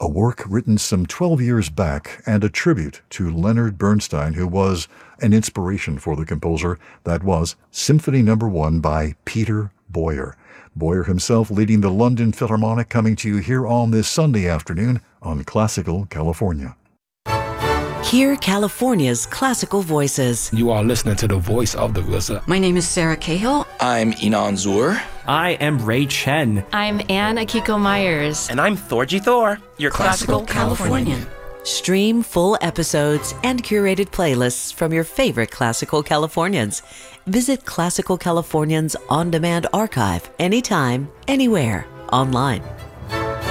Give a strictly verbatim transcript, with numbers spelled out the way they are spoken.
a work written some twelve years back and a tribute to Leonard Bernstein, who was an inspiration for the composer. That was Symphony Number One by Peter Boyer. Boyer himself leading the London Philharmonic, coming to you here on this Sunday afternoon on Classical California. Hear California's classical voices. You are listening to the voice of the R Z A. My name is Sarah Cahill. I'm Inan Zur. I am Ray Chen. I'm Anne Akiko Myers. And I'm Thorgy Thor, your classical, classical Californian. Californian. Stream full episodes and curated playlists from your favorite Classical Californians. Visit Classical Californians On Demand Archive anytime, anywhere, online.